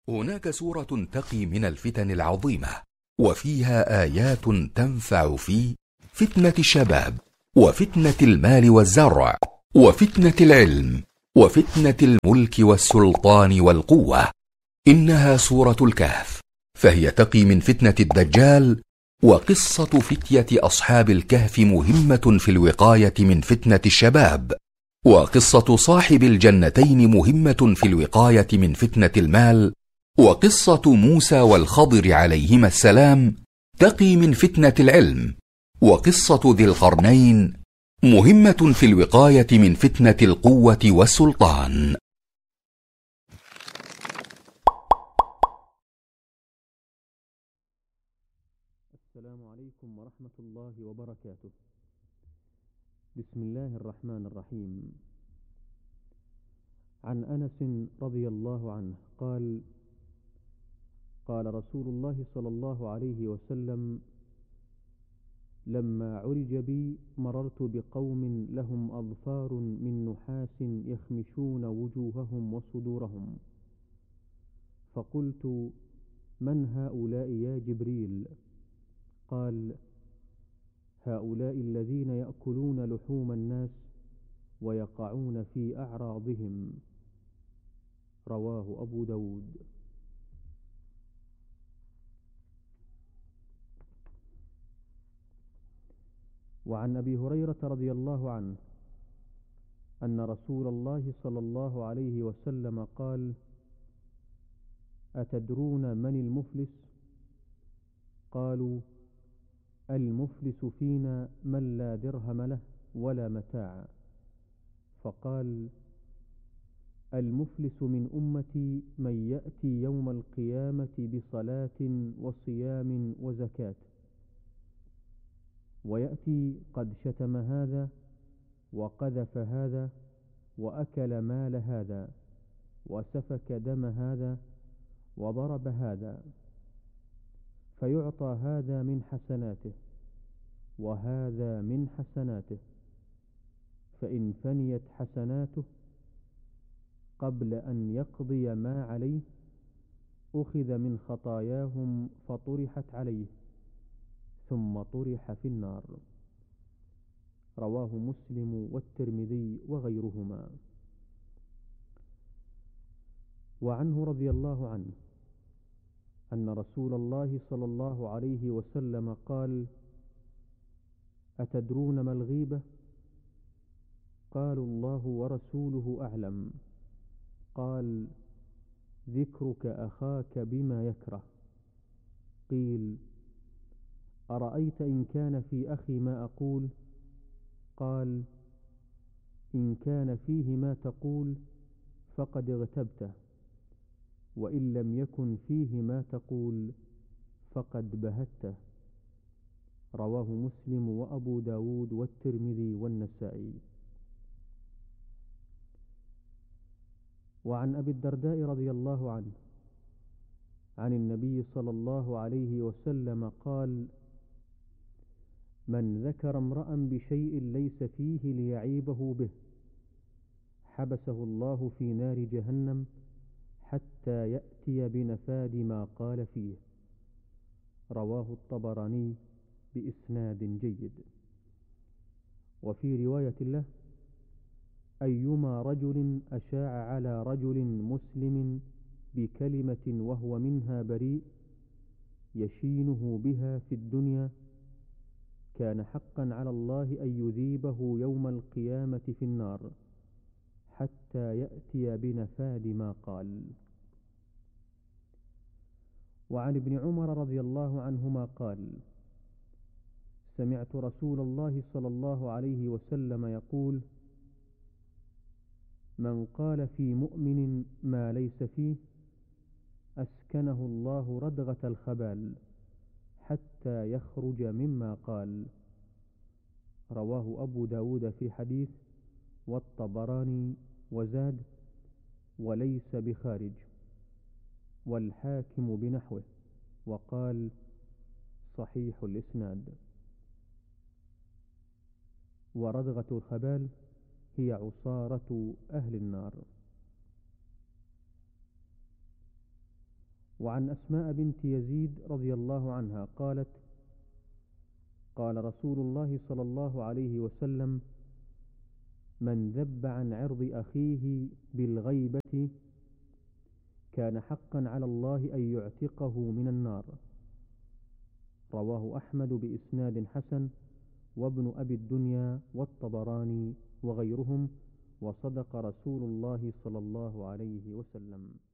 هناك سورة تقي من الفتن العظيمة، وفيها آيات تنفع في فتنة الشباب، وفتنة المال والزرع، وفتنة العلم، وفتنة الملك والسلطان والقوة. إنها سورة الكهف، فهي تقي من فتنة الدجال. وقصة فتية أصحاب الكهف مهمة في الوقاية من فتنة الشباب. وقصة صاحب الجنتين مهمة في الوقاية من فتنة المال. وقصة موسى والخضر عليهما السلام تقي من فتنة العلم. وقصة ذي القرنين مهمة في الوقاية من فتنة القوة والسلطان. السلام عليكم ورحمة الله وبركاته. بسم الله الرحمن الرحيم. عن أنس رضي الله عنه قال: قال رسول الله صلى الله عليه وسلم: لما عرج بي مررت بقوم لهم أظفار من نحاس يخمشون وجوههم وصدورهم، فقلت: من هؤلاء يا جبريل؟ قال: هؤلاء الذين يأكلون لحوم الناس ويقعون في أعراضهم. رواه أبو داود. وعن أبي هريرة رضي الله عنه أن رسول الله صلى الله عليه وسلم قال: أتدرون من المفلس؟ قالوا: المفلس فينا من لا درهم له ولا متاع. فقال: المفلس من أمتي من يأتي يوم القيامة بصلاة وصيام وزكاة، ويأتي قد شتم هذا وقذف هذا وأكل مال هذا وسفك دم هذا وضرب هذا، فيعطى هذا من حسناته وهذا من حسناته، فإن فنيت حسناته قبل أن يقضي ما عليه أخذ من خطاياهم فطرحت عليه ثم طرح في النار. رواه مسلم والترمذي وغيرهما. وعنه رضي الله عنه أن رسول الله صلى الله عليه وسلم قال: أتدرون ما الغيبة؟ قالوا: الله ورسوله أعلم. قال: ذكرك أخاك بما يكره. قيل: أرأيت إن كان في أخي ما أقول؟ قال: إن كان فيه ما تقول فقد اغتبته، وإن لم يكن فيه ما تقول فقد بهته. رواه مسلم وأبو داود والترمذي والنسائي. وعن أبي الدرداء رضي الله عنه عن النبي صلى الله عليه وسلم قال: من ذكر امرأ بشيء ليس فيه ليعيبه به حبسه الله في نار جهنم حتى يأتي بنفاد ما قال فيه. رواه الطبراني بإسناد جيد. وفي رواية له: أيما رجل أشاع على رجل مسلم بكلمة وهو منها بريء يشينه بها في الدنيا كان حقا على الله أن يذيبه يوم القيامة في النار حتى يأتي بنفاد ما قال. وعن ابن عمر رضي الله عنهما قال: سمعت رسول الله صلى الله عليه وسلم يقول: من قال في مؤمن ما ليس فيه أسكنه الله ردغة الخبال حتى يخرج مما قال. رواه أبو داود في حديث، والطبراني وزاد: وليس بخارج، والحاكم بنحوه، وقال: صحيح الإسناد. وردغة الخبال هي عصارة أهل النار. وعن أسماء بنت يزيد رضي الله عنها قالت: قال رسول الله صلى الله عليه وسلم: من ذب عن عرض أخيه بالغيبة كان حقا على الله أن يعتقه من النار. رواه أحمد بإسناد حسن، وابن أبي الدنيا والطبراني وغيرهم، وصدق رسول الله صلى الله عليه وسلم.